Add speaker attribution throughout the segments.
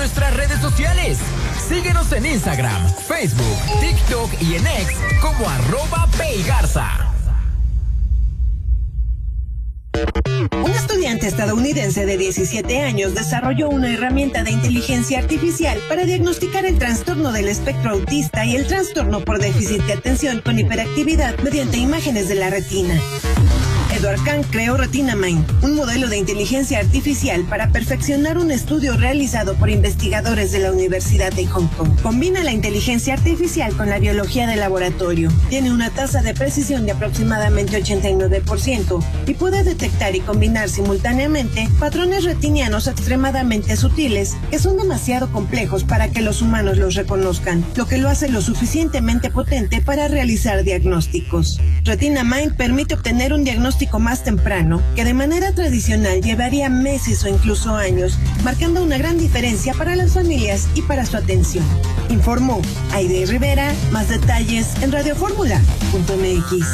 Speaker 1: nuestras redes sociales. Síguenos en Instagram, Facebook, TikTok y en X como @PayGarza.
Speaker 2: Un estudiante estadounidense de 17 años desarrolló una herramienta de inteligencia artificial para diagnosticar el trastorno del espectro autista y el trastorno por déficit de atención con hiperactividad mediante imágenes de la retina. Edward Kang creó RetinaMind, un modelo de inteligencia artificial para perfeccionar un estudio realizado por investigadores de la Universidad de Hong Kong. Combina la inteligencia artificial con la biología de laboratorio. Tiene una tasa de precisión de aproximadamente 89% y puede detectar y combinar simultáneamente patrones retinianos extremadamente sutiles que son demasiado complejos para que los humanos los reconozcan, lo que lo hace lo suficientemente potente para realizar diagnósticos. RetinaMind permite obtener un diagnóstico más temprano, que de manera tradicional llevaría meses o incluso años, marcando una gran diferencia para las familias y para su atención. Informó Aide Rivera. Más detalles en radioformula.mx.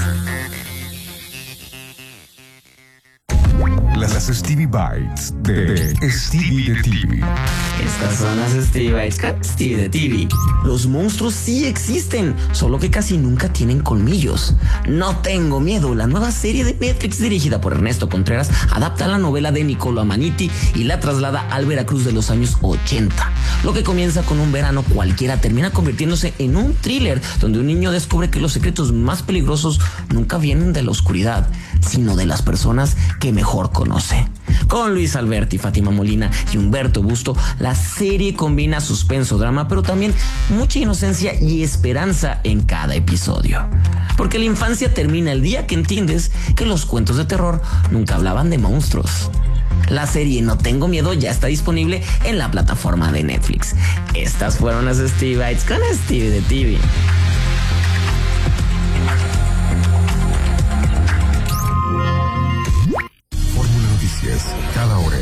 Speaker 3: Las Stevie Bites de Stevie de TV.
Speaker 4: Estas son las Stevie Bites con Stevie de TV. Los monstruos sí existen, solo que casi nunca tienen colmillos. No tengo miedo. La nueva serie de Netflix dirigida por Ernesto Contreras adapta la novela de Niccolo Amaniti y la traslada al Veracruz de los años 80. Lo que comienza con un verano cualquiera termina convirtiéndose en un thriller donde un niño descubre que los secretos más peligrosos nunca vienen de la oscuridad, sino de las personas que mejor conoce. Con Luis Alberti, Fátima Molina y Humberto Busto, la serie combina suspenso, drama, pero también mucha inocencia y esperanza en cada episodio. Porque la infancia termina el día que entiendes que los cuentos de terror nunca hablaban de monstruos. La serie No Tengo Miedo ya está disponible en la plataforma de Netflix. Estas fueron las Stevie Bites con Stevie de TV.
Speaker 3: Cada hora.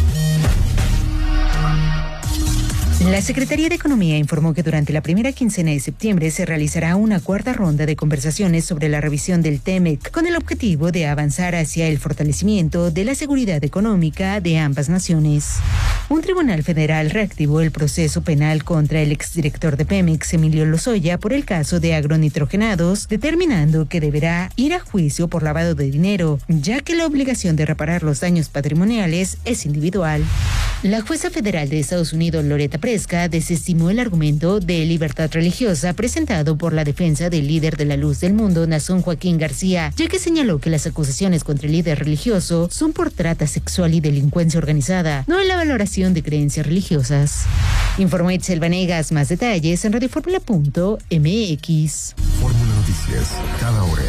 Speaker 5: La Secretaría de Economía informó que durante la primera quincena de septiembre se realizará una cuarta ronda de conversaciones sobre la revisión del TEMEC, con el objetivo de avanzar hacia el fortalecimiento de la seguridad económica de ambas naciones. Un tribunal federal reactivó el proceso penal contra el exdirector de Pemex, Emilio Lozoya, por el caso de agronitrogenados, determinando que deberá ir a juicio por lavado de dinero, ya que la obligación de reparar los daños patrimoniales es individual. La jueza federal de Estados Unidos, Loretta Preska, desestimó el argumento de libertad religiosa presentado por la defensa del líder de la Luz del Mundo, Nazón Joaquín García, ya que señaló que las acusaciones contra el líder religioso son por trata sexual y delincuencia organizada, no en la valoración de creencias religiosas. Informó Itzel Vanegas. Más detalles en radioformula.mx.
Speaker 3: Fórmula Noticias, cada hora.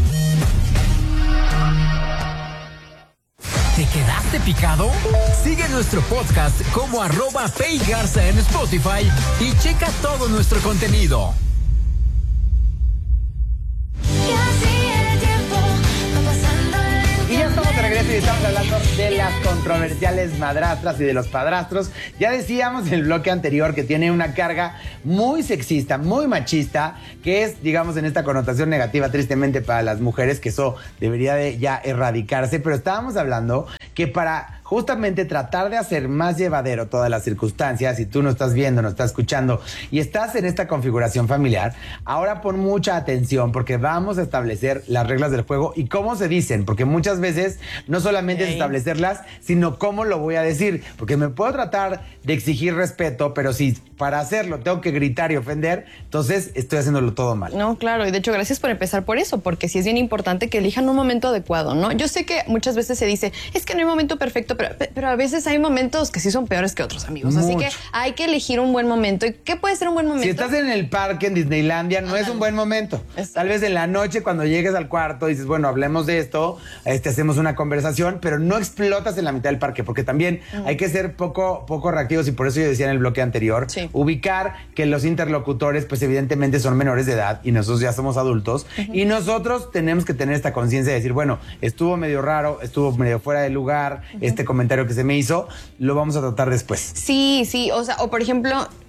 Speaker 1: ¿Te quedaste picado? Sigue nuestro podcast como @PayGarza en Spotify y checa todo nuestro contenido.
Speaker 6: Y ya estamos de regreso y estamos hablando de las controversiales madrastras y de los padrastros. Ya decíamos en el bloque anterior que tiene una carga muy sexista, muy machista, que es, digamos, en esta connotación negativa tristemente para las mujeres, que eso debería de ya erradicarse, pero estábamos hablando que para justamente tratar de hacer más llevadero todas las circunstancias, si tú no estás viendo, no estás escuchando y estás en esta configuración familiar, ahora pon mucha atención porque vamos a establecer las reglas del juego y cómo se dicen, porque muchas veces no solamente es establecerlas, sino cómo lo voy a decir, porque me puedo tratar de exigir respeto, pero si para hacerlo tengo que gritar y ofender, entonces estoy haciéndolo todo mal.
Speaker 7: No, claro, y de hecho gracias por empezar por eso, porque sí es bien importante que elijan un momento adecuado, ¿no? Yo sé que muchas veces se dice, es que no hay momento perfecto, pero a veces hay momentos que sí son peores que otros, amigos. Mucho. Así que hay que elegir un buen momento. ¿Y qué puede ser un buen momento?
Speaker 6: Si estás en el parque en Disneylandia, no es un buen momento. Tal vez en la noche, cuando llegues al cuarto, dices, bueno, hablemos de esto, hacemos una conversación, pero no explotas en la mitad del parque, porque también hay que ser poco reactivos, y por eso yo decía en el bloque anterior, ubicar que los interlocutores, pues evidentemente son menores de edad y nosotros ya somos adultos, y nosotros tenemos que tener esta conciencia de decir, bueno, estuvo medio raro, estuvo medio fuera de lugar, este comentario que se me hizo, lo vamos a tratar después.
Speaker 7: Sí, o sea, o por ejemplo,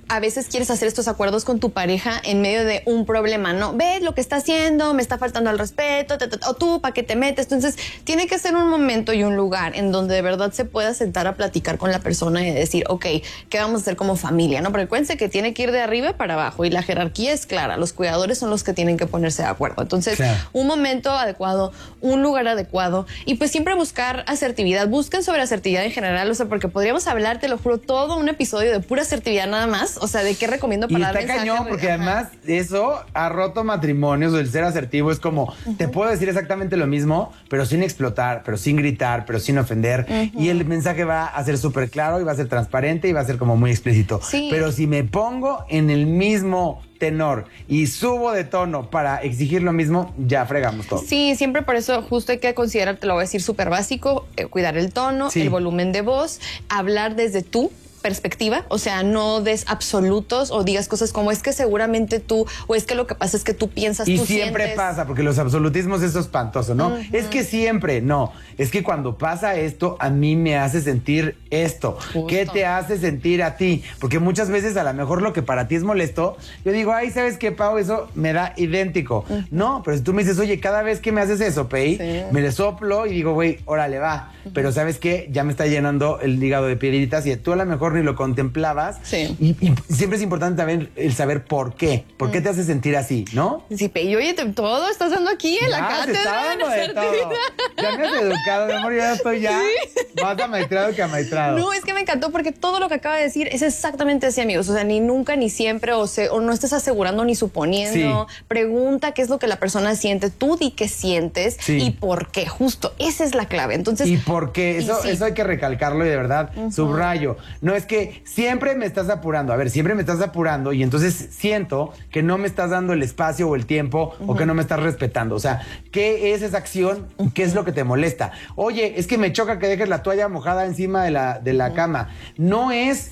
Speaker 7: a veces quieres hacer estos acuerdos con tu pareja en medio de un problema, ¿no? Ves lo que está haciendo, me está faltando al respeto, o tú, ¿para qué te metes? Entonces, tiene que ser un momento y un lugar en donde de verdad se pueda sentar a platicar con la persona y decir, ok, ¿qué vamos a hacer como familia? ¿No? Porque acuérdense que tiene que ir de arriba para abajo y la jerarquía es clara. Los cuidadores son los que tienen que ponerse de acuerdo. Entonces, claro, un momento adecuado, un lugar adecuado y pues siempre buscar asertividad. Busquen sobre asertividad en general, o sea, porque podríamos hablar, te lo juro, todo un episodio de pura asertividad nada más. O sea, ¿de qué recomiendo para dar mensajes?
Speaker 6: Y está cañón, porque además eso ha roto matrimonios. El ser asertivo es como, te puedo decir exactamente lo mismo, pero sin explotar, pero sin gritar, pero sin ofender. Y el mensaje va a ser súper claro y va a ser transparente y va a ser como muy explícito. Sí. Pero si me pongo en el mismo tenor y subo de tono para exigir lo mismo, ya fregamos todo.
Speaker 7: Sí, siempre por eso justo hay que considerar, te lo voy a decir súper básico, cuidar el tono, el volumen de voz, hablar desde tú perspectiva, o sea, no des absolutos o digas cosas como es que seguramente tú, o es que lo que pasa es que tú piensas,
Speaker 6: y
Speaker 7: tú
Speaker 6: siempre
Speaker 7: sientes.
Speaker 6: Pasa, porque los absolutismos es espantoso, ¿no? Es que siempre, no, es que cuando pasa esto, a mí me hace sentir esto. Justo. ¿Qué te hace sentir a ti? Porque muchas veces a lo mejor lo que para ti es molesto, yo digo, ay, ¿sabes qué, Pau? Eso me da idéntico. No, pero si tú me dices, oye, cada vez que me haces eso, Pei, me le soplo y digo, güey, órale, va. Pero ¿sabes qué? Ya me está llenando el hígado de piedritas y tú a lo mejor ni lo contemplabas. Sí. Y siempre es importante también el saber por qué. ¿Por qué te hace sentir así, no?
Speaker 7: Sí, Pei, oye, todo estás dando aquí en la cátedra.
Speaker 6: De todo. Ya me has educado, mi amor, ya estoy más amaestrado que amaestrado.
Speaker 7: No, es que me encantó porque todo lo que acaba de decir es exactamente así, amigos. O sea, ni nunca, ni siempre, o no estés asegurando ni suponiendo. Sí. Pregunta qué es lo que la persona siente, tú di qué sientes y por qué. Justo, esa es la clave. Entonces,
Speaker 6: ¿y por qué? Eso hay que recalcarlo y de verdad, subrayo. No es que siempre me estás apurando. A ver, siempre me estás apurando y entonces siento que no me estás dando el espacio o el tiempo o que no me estás respetando. O sea, ¿qué es esa acción? ¿Qué es lo que te molesta? Oye, es que me choca que dejes la toalla mojada encima de la cama. No es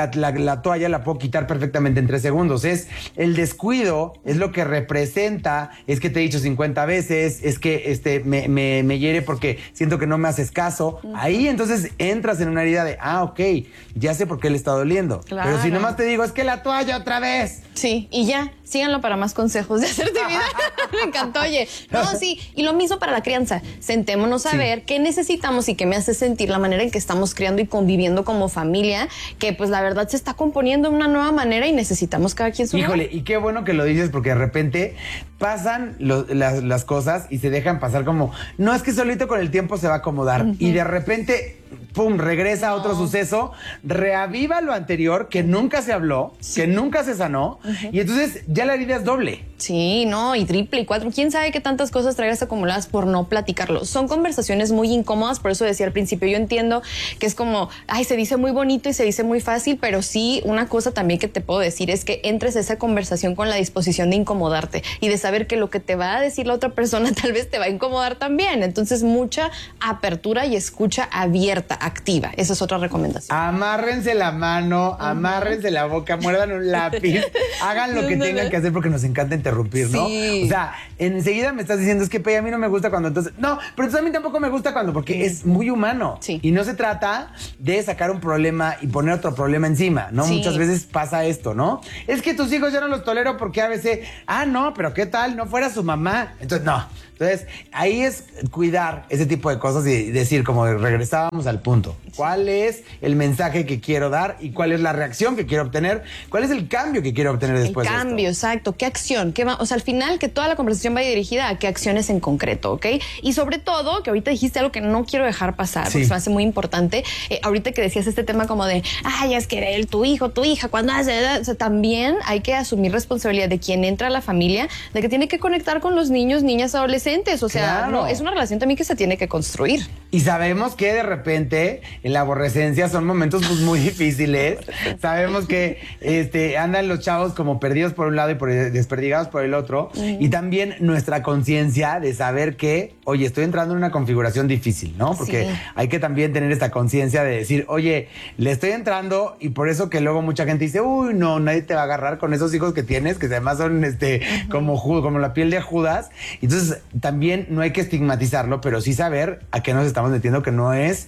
Speaker 6: la toalla, la puedo quitar perfectamente en 3 segundos. Es el descuido, es lo que representa, es que te he dicho 50 veces, es que me hiere porque siento que no me haces caso. Ahí entonces entras en una herida de, ok, ya sé por qué le está doliendo. Claro. Pero si nomás te digo, es que la toalla otra vez.
Speaker 7: Sí, y ya, síganlo para más consejos de asertividad. Me encantó, oye. No, sí, y lo mismo para la crianza. Sentémonos a ver qué necesitamos y qué me hace sentir la manera en que estamos criando y conviviendo como familia, que pues la verdad se está componiendo de una nueva manera y necesitamos cada quien su
Speaker 6: Híjole, y qué bueno que lo dices porque de repente pasan las cosas y se dejan pasar como, no, es que solito con el tiempo se va a acomodar. Y de repente, pum, regresa a otro suceso, reaviva lo anterior que nunca se habló, que nunca se sanó, y entonces ya la herida es doble.
Speaker 7: Sí, no, y triple y cuatro. ¿Quién sabe qué tantas cosas traigas acumuladas por no platicarlo? Son conversaciones muy incómodas, por eso decía al principio, yo entiendo que es como, ay, se dice muy bonito y se dice muy fácil, pero sí, una cosa también que te puedo decir es que entres a esa conversación con la disposición de incomodarte y de saber que lo que te va a decir la otra persona tal vez te va a incomodar también. Entonces, mucha apertura y escucha abierta, activa. Esa es otra recomendación.
Speaker 6: Amárrense la mano, amárrense la boca, muerdan un lápiz, hagan lo que tengan que hacer porque nos encanta interrumpir, ¿no? Sí. O sea, enseguida me estás diciendo, es que Pei, a mí no me gusta cuando entonces... No, pero entonces a mí tampoco me gusta cuando, porque es muy humano. Sí. Y no se trata de sacar un problema y poner otro problema encima, ¿no? Sí. Muchas veces pasa esto, ¿no? Es que tus hijos ya no los tolero porque a veces... no, pero ¿qué tal? No fuera su mamá. Entonces, no. Entonces, ahí es cuidar ese tipo de cosas y decir, como regresábamos al punto. ¿Cuál es el mensaje que quiero dar y cuál es la reacción que quiero obtener? ¿Cuál es el cambio que quiero obtener después de esto?
Speaker 7: El cambio, exacto. ¿Qué acción? O sea, al final, que toda la conversación vaya dirigida a qué acciones en concreto, ¿ok? Y sobre todo, que ahorita dijiste algo que no quiero dejar pasar, porque se me hace muy importante. Ahorita que decías este tema como de, es que tu hijo, tu hija, cuando hace... O sea, también hay que asumir responsabilidad de quien entra a la familia, de que tiene que conectar con los niños, niñas, adolescentes. O sea, no, es una relación también que se tiene que construir.
Speaker 6: Y sabemos que de repente en la aborrecencia son momentos pues, muy difíciles. Sabemos que andan los chavos como perdidos por un lado y desperdigados por el otro. Y también nuestra conciencia de saber que, oye, estoy entrando en una configuración difícil, ¿no? Porque hay que también tener esta conciencia de decir, oye, le estoy entrando y por eso que luego mucha gente dice, uy, no, nadie te va a agarrar con esos hijos que tienes, que además son como la piel de Judas. Entonces, también no hay que estigmatizarlo, pero sí saber a qué nos estamos metiendo, que no es, digamos,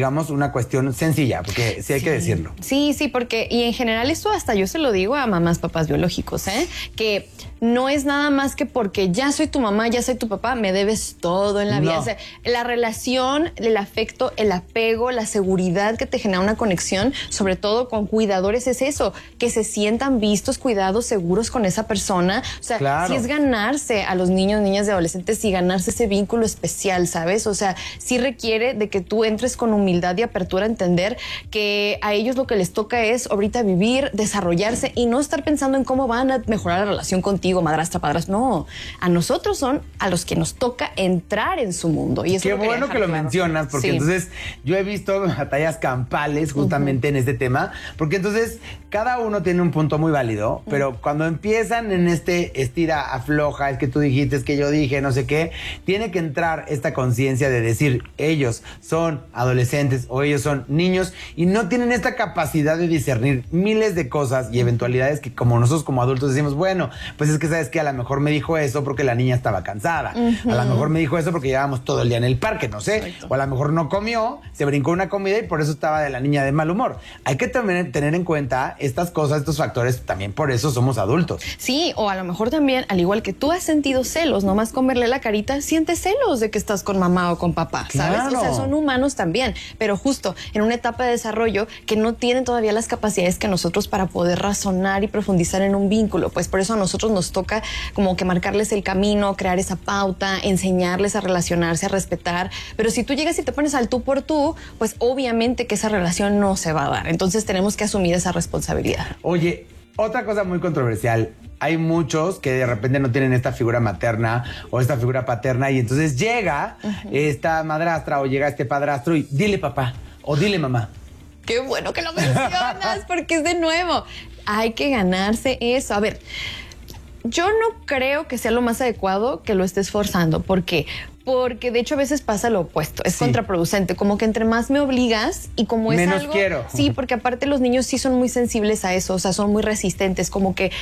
Speaker 6: digamos, una cuestión sencilla, porque sí hay que decirlo.
Speaker 7: Sí, porque, y en general esto hasta yo se lo digo a mamás, papás biológicos, que no es nada más que porque ya soy tu mamá, ya soy tu papá, me debes todo en la vida. O sea, la relación, el afecto, el apego, la seguridad que te genera una conexión, sobre todo con cuidadores, es eso, que se sientan vistos, cuidados, seguros con esa persona. O sea, sí es ganarse a los niños, niñas y adolescentes y ganarse ese vínculo especial, ¿sabes? O sea, sí requiere de que tú entres con humildad y apertura a entender que a ellos lo que les toca es ahorita vivir, desarrollarse y no estar pensando en cómo van a mejorar la relación contigo, madrastra, padrastro. No, a nosotros son a los que nos toca entrar en su mundo. Y eso
Speaker 6: qué bueno que lo mencionas, porque entonces yo he visto batallas campales justamente en este tema, porque entonces cada uno tiene un punto muy válido, pero cuando empiezan en este estira, afloja, es que tú dijiste, es que yo dije, no sé qué, tiene que entrar esta conciencia de decir, ellos son adolescentes o ellos son niños y no tienen esta capacidad de discernir miles de cosas y eventualidades que como nosotros como adultos decimos, bueno, pues es que sabes que a lo mejor me dijo eso porque la niña estaba cansada, a lo mejor me dijo eso porque llevábamos todo el día en el parque, no sé, o a lo mejor no comió, se brincó una comida y por eso estaba de la niña de mal humor. Hay que también tener en cuenta estas cosas, estos factores, también por eso somos adultos.
Speaker 7: Sí, o a lo mejor también, al igual que tú has sentido celos, nomás con verle la carita, sientes celos de que estás con mamá o con papá, ¿sabes?
Speaker 6: Claro.
Speaker 7: O sea, son humanos también, pero justo en una etapa de desarrollo que no tienen todavía las capacidades que nosotros para poder razonar y profundizar en un vínculo, pues por eso a nosotros nos toca como que marcarles el camino, crear esa pauta, enseñarles a relacionarse, a respetar, pero si tú llegas y te pones al tú por tú, pues obviamente que esa relación no se va a dar, entonces tenemos que asumir esa responsabilidad.
Speaker 6: Oye, otra cosa muy controversial, hay muchos que de repente no tienen esta figura materna o esta figura paterna y entonces llega esta madrastra o llega este padrastro y dile papá o dile mamá.
Speaker 7: Qué bueno que lo mencionas porque es de nuevo, hay que ganarse eso. A ver, yo no creo que sea lo más adecuado que lo estés forzando. ¿Por qué? Porque de hecho a veces pasa lo opuesto, es contraproducente, como que entre más me obligas y como es
Speaker 6: menos
Speaker 7: algo...
Speaker 6: quiero.
Speaker 7: Sí, porque aparte los niños sí son muy sensibles a eso, o sea, son muy resistentes, como que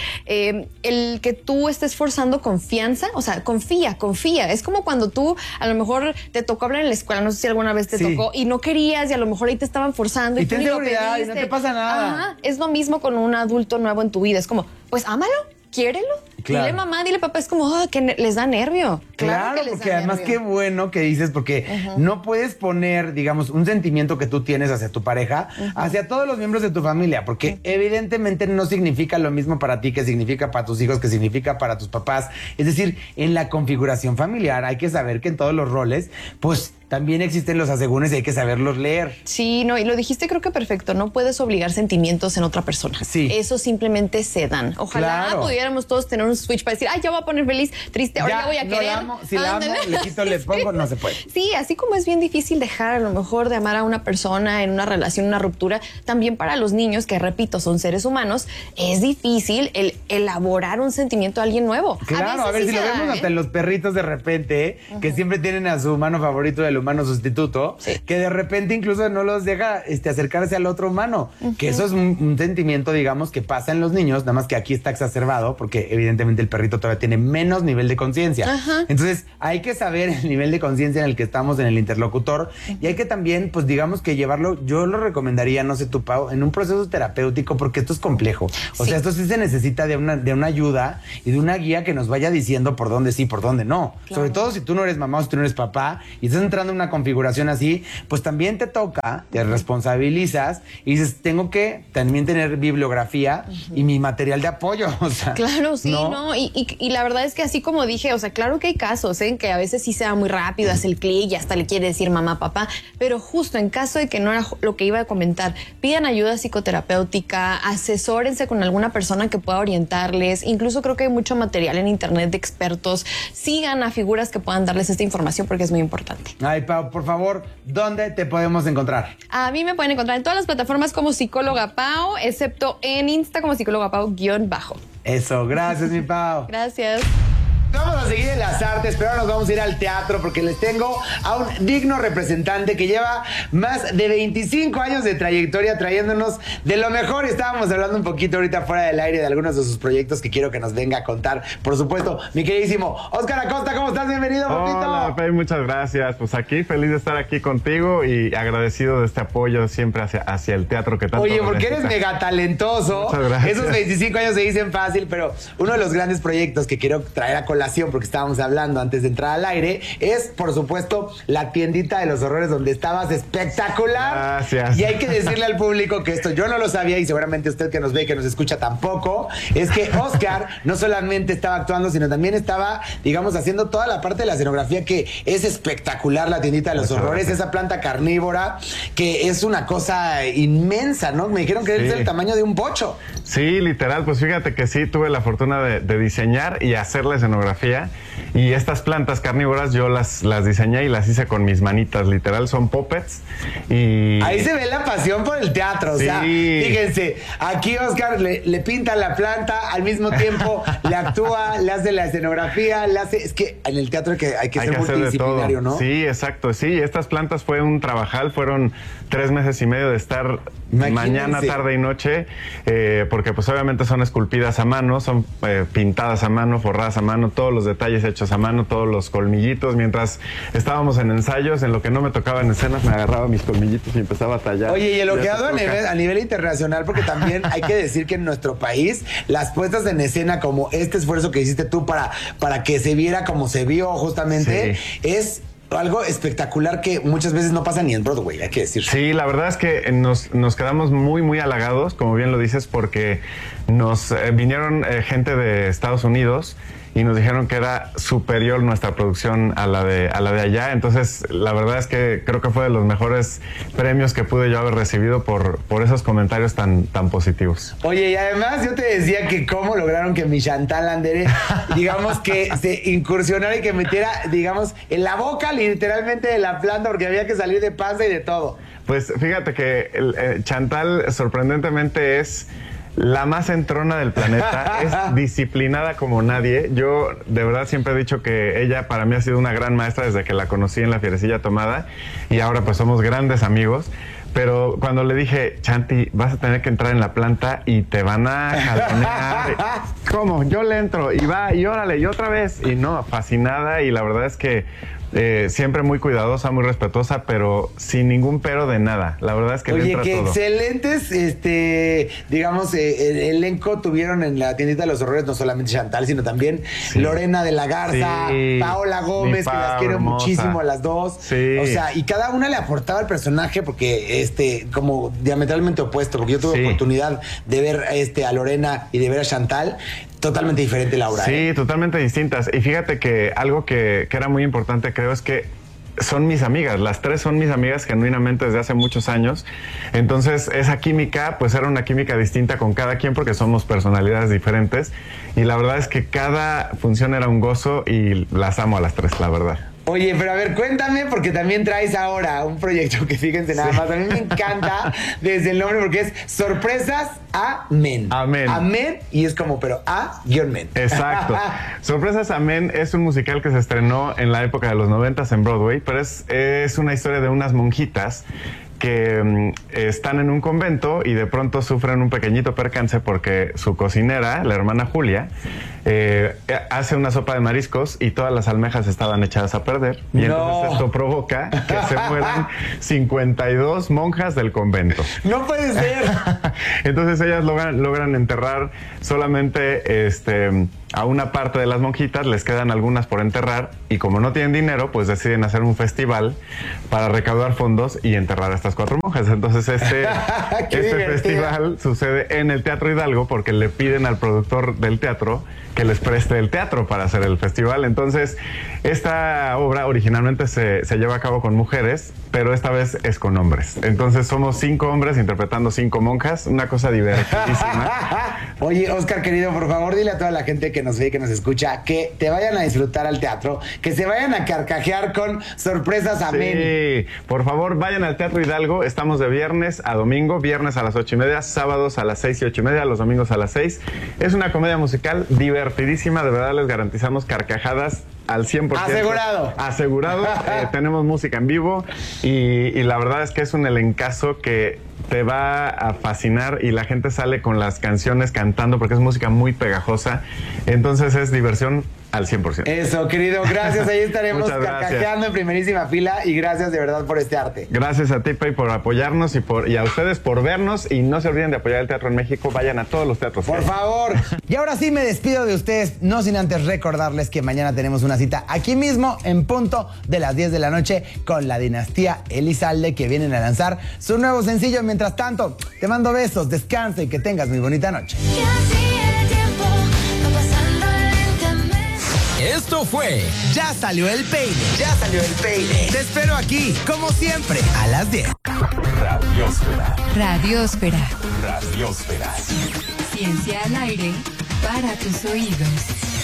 Speaker 7: el que tú estés forzando confianza, o sea, confía, es como cuando tú a lo mejor te tocó hablar en la escuela, no sé si alguna vez te tocó y no querías y a lo mejor ahí te estaban forzando y tú
Speaker 6: ten
Speaker 7: ni lo
Speaker 6: seguridad
Speaker 7: pediste.
Speaker 6: y no te pasa nada.
Speaker 7: Ajá, es lo mismo con un adulto nuevo en tu vida, es como, pues ámalo. Quiérelo.
Speaker 6: Claro.
Speaker 7: Dile mamá, dile papá, es como que les da nervio.
Speaker 6: Claro,
Speaker 7: que les
Speaker 6: porque
Speaker 7: da
Speaker 6: además
Speaker 7: nervio.
Speaker 6: qué bueno que dices, porque no puedes poner, digamos, un sentimiento que tú tienes hacia tu pareja, hacia todos los miembros de tu familia, porque evidentemente no significa lo mismo para ti que significa para tus hijos, que significa para tus papás. Es decir, en la configuración familiar hay que saber que en todos los roles, pues también existen los asegúnes y hay que saberlos leer.
Speaker 7: Sí, no, y lo dijiste creo que perfecto, no puedes obligar sentimientos en otra persona.
Speaker 6: Sí.
Speaker 7: Eso simplemente se dan. Ojalá pudiéramos todos tener un switch para decir, ay, ya voy a poner feliz, triste, ahora ya voy a querer.
Speaker 6: La amo, si la amo, le quito, le pongo, no se puede.
Speaker 7: Sí, así como es bien difícil dejar a lo mejor de amar a una persona en una relación, una ruptura, también para los niños, que repito, son seres humanos, es difícil el elaborar un sentimiento a alguien nuevo.
Speaker 6: Claro, a ver, si lo vemos hasta en los perritos de repente, que siempre tienen a su humano favorito del humano sustituto, que de repente incluso no los deja acercarse al otro humano, que eso es un sentimiento, digamos, que pasa en los niños, nada más que aquí está exacerbado, porque evidentemente el perrito todavía tiene menos nivel de conciencia. Entonces, hay que saber el nivel de conciencia en el que estamos en el interlocutor y hay que también, pues digamos que llevarlo, yo lo recomendaría, no sé tú, Pau, en un proceso terapéutico, porque esto es complejo. O sea, esto sí se necesita de una ayuda y de una guía que nos vaya diciendo por dónde sí, por dónde no. Claro. Sobre todo si tú no eres mamá o si tú no eres papá y estás entrando en una configuración así, pues también te toca, te responsabilizas y dices, tengo que también tener bibliografía y mi material de apoyo. O sea,
Speaker 7: claro, sí, ¿no? Y la verdad es que así como dije, o sea, claro que hay casos en que a veces sí se va muy rápido, hace el clic y hasta le quiere decir mamá, papá, pero justo en caso de que no era lo que iba a comentar, pidan ayuda psicoterapéutica, asesórense con alguna persona que pueda orientarles, incluso creo que hay mucho material en internet de expertos, sigan a figuras que puedan darles esta información porque es muy importante.
Speaker 6: Ay, Pau, por favor, ¿dónde te podemos encontrar?
Speaker 7: A mí me pueden encontrar en todas las plataformas como Psicóloga Pau, excepto en Insta como Psicóloga Pau _.
Speaker 6: Eso, gracias, mi Pau.
Speaker 7: Gracias.
Speaker 6: Vamos a a seguir en las artes, pero ahora nos vamos a ir al teatro porque les tengo a un digno representante que lleva más de 25 años de trayectoria trayéndonos de lo mejor. Estábamos hablando un poquito ahorita fuera del aire de algunos de sus proyectos que quiero que nos venga a contar. Por supuesto, mi queridísimo Oscar Acosta, ¿cómo estás? Bienvenido, papito.
Speaker 8: Hola, Pei, muchas gracias. Pues aquí, feliz de estar aquí contigo y agradecido de este apoyo siempre hacia el teatro que tanto.
Speaker 6: Oye, porque
Speaker 8: necesita.
Speaker 6: eres mega talentoso.
Speaker 8: Muchas gracias.
Speaker 6: Esos 25 años se dicen fácil, pero uno de los grandes proyectos que quiero traer a colación, porque estábamos hablando antes de entrar al aire, es, por supuesto, la tiendita de los horrores, donde estabas espectacular.
Speaker 8: Gracias.
Speaker 6: Y hay que decirle al público que esto yo no lo sabía, y seguramente usted que nos ve y que nos escucha tampoco, es que Oscar no solamente estaba actuando, sino también estaba, digamos, haciendo toda la parte de la escenografía, que es espectacular, la tiendita de los horrores, esa planta carnívora, que es una cosa inmensa, ¿no? Me dijeron que es el tamaño de un bocho.
Speaker 8: Sí, literal, pues fíjate que sí, tuve la fortuna de diseñar y hacer la escenografía. Y estas plantas carnívoras yo las diseñé y las hice con mis manitas, literal, son puppets. Y
Speaker 6: ahí se ve la pasión por el teatro,
Speaker 8: sí.
Speaker 6: O sea, fíjense, aquí Oscar le pinta la planta, al mismo tiempo le actúa, le hace la escenografía, le hace... Es que en el teatro hay que ser multidisciplinario, ¿no?
Speaker 8: Sí, exacto, sí, estas plantas fue un trabajal, fueron 3 meses y medio de estar mañana, tarde y noche, porque pues obviamente son esculpidas a mano, son pintadas a mano, forradas a mano, todos los detalles hechos a mano, todos los colmillitos. Mientras estábamos en ensayos, en lo que no me tocaba en escenas, me agarraba mis colmillitos y empezaba a tallar.
Speaker 6: Oye, y elogiado a nivel internacional, porque también hay que decir que en nuestro país las puestas en escena, como este esfuerzo que hiciste tú para que se viera como se vio justamente, es algo espectacular que muchas veces no pasa ni en Broadway, hay que decir.
Speaker 8: Sí, la verdad es que nos quedamos muy, muy halagados, como bien lo dices, porque nos vinieron gente de Estados Unidos y nos dijeron que era superior nuestra producción a la de allá. Entonces, la verdad es que creo que fue de los mejores premios que pude yo haber recibido por esos comentarios tan positivos.
Speaker 6: Oye, y además yo te decía que cómo lograron que mi Chantal Andere, digamos, que se incursionara y que metiera, digamos, en la boca literalmente de la planta, porque había que salir de panza y de todo.
Speaker 8: Pues fíjate que Chantal sorprendentemente es la más entrona del planeta, es disciplinada como nadie. Yo de verdad siempre he dicho que ella para mí ha sido una gran maestra desde que la conocí en La Fierecilla Tomada, y ahora pues somos grandes amigos. Pero cuando le dije, Chanti, vas a tener que entrar en la planta y te van a jalonear. ¿Cómo? Yo le entro y va y órale, y otra vez. Y no, fascinada, y la verdad es que siempre muy cuidadosa, muy respetuosa, pero sin ningún pero de nada. La verdad es que le entra todo. Oye,
Speaker 6: qué excelentes, digamos, elenco tuvieron en la tiendita de los horrores, no solamente Chantal, sino también Lorena de la Garza, Paola Gómez, que las quiero muchísimo a las dos. Sí. O sea, y cada una le aportaba al personaje, porque como diametralmente opuesto, porque yo tuve oportunidad de ver a Lorena y de ver a Chantal. Totalmente diferente, Laura.
Speaker 8: Sí, totalmente distintas. Y fíjate que algo que era muy importante, creo, es que son mis amigas. Las tres son mis amigas genuinamente desde hace muchos años. Entonces, esa química, pues era una química distinta con cada quien, porque somos personalidades diferentes. Y la verdad es que cada función era un gozo y las amo a las tres, la verdad.
Speaker 6: Oye, pero a ver, cuéntame, porque también traes ahora un proyecto que, fíjense nada más, a mí me encanta desde el nombre, porque es Sorpresas Amén.
Speaker 8: Amén.
Speaker 6: Amén, y es como, pero A-Men.
Speaker 8: Exacto. Sorpresas Amén es un musical que se estrenó en la época de los 90s en Broadway, pero es una historia de unas monjitas que están en un convento y de pronto sufren un pequeñito percance porque su cocinera, la hermana Julia, hace una sopa de mariscos y todas las almejas estaban echadas a perder. Y entonces esto provoca que se mueran 52 monjas del convento.
Speaker 6: ¡No puede ser!
Speaker 8: Entonces ellas logran enterrar solamente a una parte de las monjitas, les quedan algunas por enterrar, y como no tienen dinero, pues deciden hacer un festival para recaudar fondos y enterrar a estas 4 monjas. Entonces este festival sucede en el Teatro Hidalgo, porque le piden al productor del teatro que les preste el teatro para hacer el festival. Entonces esta obra originalmente se lleva a cabo con mujeres, pero esta vez es con hombres. Entonces somos 5 hombres interpretando 5 monjas, una cosa divertidísima.
Speaker 6: Oye, Oscar, querido, por favor, dile a toda la gente que nos ve y que nos escucha que te vayan a disfrutar al teatro, que se vayan a carcajear con sorpresas, amén.
Speaker 8: Sí, por favor, vayan al Teatro Hidalgo. Estamos de viernes a domingo, viernes a las 8:30, sábados a las 6 y 8:30, los domingos a las 6. Es una comedia musical divertidísima, de verdad les garantizamos carcajadas al 100%.
Speaker 6: Asegurado.
Speaker 8: Asegurado. Tenemos música en vivo y la verdad es que es un elencazo que te va a fascinar y la gente sale con las canciones cantando porque es música muy pegajosa. Entonces es diversión al 100%.
Speaker 6: Eso, querido, gracias. Ahí estaremos
Speaker 8: Muchas gracias.
Speaker 6: carcajeando en primerísima fila y gracias de verdad por este arte.
Speaker 8: Gracias a ti, Pei, por apoyarnos y a ustedes por vernos. Y no se olviden de apoyar el teatro en México. Vayan a todos los teatros.
Speaker 6: Por favor. Y ahora sí me despido de ustedes, no sin antes recordarles que mañana tenemos una cita aquí mismo en punto de las 10 de la noche con la dinastía Elizalde, que vienen a lanzar su nuevo sencillo. Mientras tanto, te mando besos, descansa y que tengas muy bonita noche.
Speaker 1: Esto fue
Speaker 6: Ya salió el peine. Ya salió el peine. Te espero aquí, como siempre, a las 10.
Speaker 3: Radiósfera.
Speaker 5: Radiosfera.
Speaker 3: Radiósfera.
Speaker 5: Ciencia al aire para tus oídos.